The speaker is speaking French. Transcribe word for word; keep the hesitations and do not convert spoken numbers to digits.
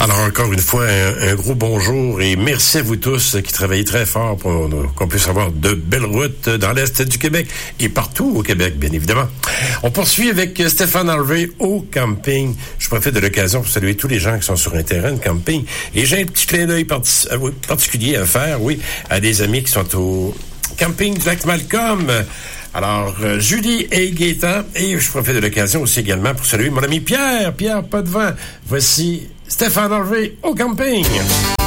Alors, encore une fois, un, un gros bonjour et merci à vous tous qui travaillez très fort pour euh, qu'on puisse avoir de belles routes dans l'Est du Québec et partout au Québec, bien évidemment. On poursuit avec Stéphane Harvey au camping. Je profite de l'occasion pour saluer tous les gens qui sont sur un terrain de camping. Et j'ai un petit clin d'œil parti- euh, oui, particulier à faire, oui, à des amis qui sont au camping du lac Malcolm. Alors, euh, Julie et Gaétan, et je profite de l'occasion aussi également pour saluer mon ami Pierre, Pierre Potvin. Voici Stéphane Harvey au camping.